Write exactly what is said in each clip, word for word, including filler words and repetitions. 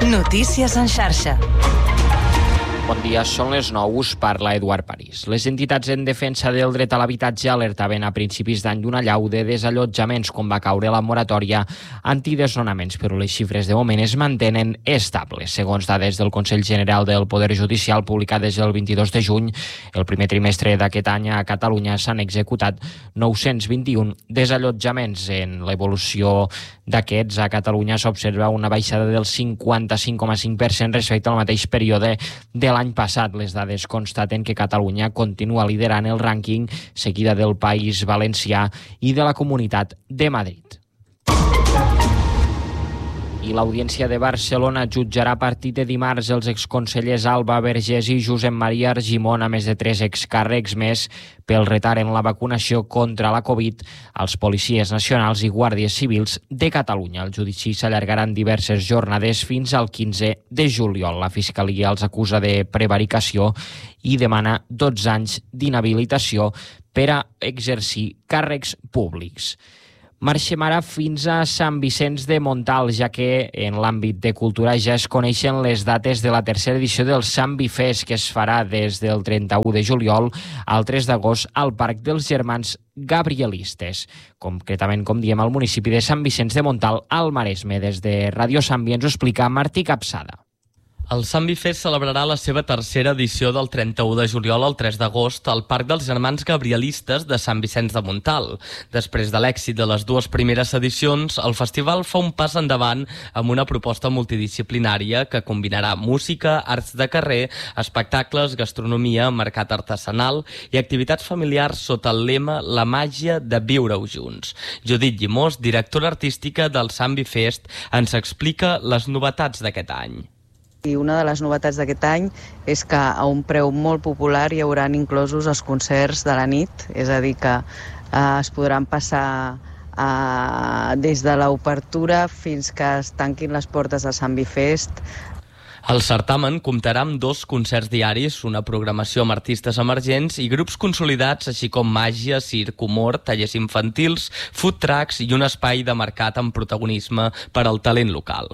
Notícies en xarxa. Bon dia, són les nou, us parla Eduard París. Les entitats en defensa del dret a l'habitatge alertaven a principis d'any d'una allau de desallotjaments quan va caure la moratòria antidesnonaments, però les xifres de moment es mantenen estables. Segons dades del Consell General del Poder Judicial publicades el vint-i-dos de juny, el primer trimestre d'aquest any a Catalunya s'han executat nou-cents vint-i-un desallotjaments. En l'evolució d'aquests, a Catalunya s'observa una baixada del cinquanta-cinc coma cinc per cent respecte al mateix període de l'any L'any passat. Les dades constaten que Catalunya continua liderant el rànquing, seguida del País Valencià i de la Comunitat de Madrid. I l'Audiència de Barcelona jutjarà a partir de dimarts els exconsellers Alba Vergés i Josep Maria Argimon, a més de tres excàrrecs més pel retard en la vacunació contra la Covid als policies nacionals i guàrdies civils de Catalunya. El judici s'allargarà en diverses jornades fins al quinze de juliol. La Fiscalia els acusa de prevaricació i demana dotze anys d'inhabilitació per a exercir càrrecs públics. Marxem ara fins a Sant Vicenç de Montalt, ja que en l'àmbit de cultura ja es coneixen les dates de la tercera edició del Sant Bifest, que es farà des del trenta-u de juliol al tres d'agost al Parc dels Germans Gabrielistes, concretament, com diem, al municipi de Sant Vicenç de Montalt, al Maresme. Des de Ràdio Sant Via ens ho explica Martí Capçada. El Sant Bifest celebrarà la seva tercera edició del trenta-u de juliol al tres d'agost al Parc dels Germans Gabrielistes de Sant Vicenç de Montalt. Després de l'èxit de les dues primeres edicions, el festival fa un pas endavant amb una proposta multidisciplinària que combinarà música, arts de carrer, espectacles, gastronomia, mercat artesanal i activitats familiars sota el lema La màgia de viure-ho junts. Judit Llimós, directora artística del Sant Bifest, ens explica les novetats d'aquest any. I una de les novetats d'aquest any és que a un preu molt popular hi haurà inclosos els concerts de la nit, és a dir, que eh, es podran passar eh, des de l'obertura fins que es tanquin les portes del Sant Bifest. El certamen comptarà amb dos concerts diaris, una programació amb artistes emergents i grups consolidats, així com màgia, circ, humor, tallers infantils, food trucks i un espai de mercat amb protagonisme per al talent local.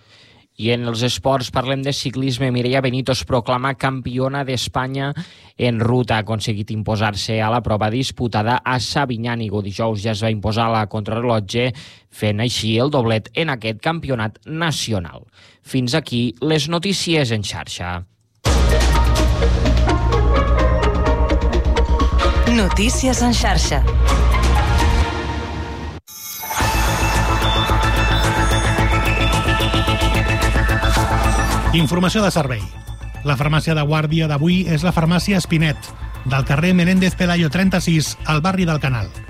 I en els esports parlem de ciclisme. Mireia Benito es proclama campiona d'Espanya en ruta. Ha aconseguit imposar-se a la prova disputada a Sabinyànigo. Dijous ja es va imposar la contrarrellotge, fent així el doblet en aquest campionat nacional. Fins aquí les notícies en xarxa. Notícies en xarxa. Informació de servei. La farmàcia de guàrdia d'avui és la farmàcia Espinet, del carrer Menéndez Pelayo trenta-sis, al barri del Canal.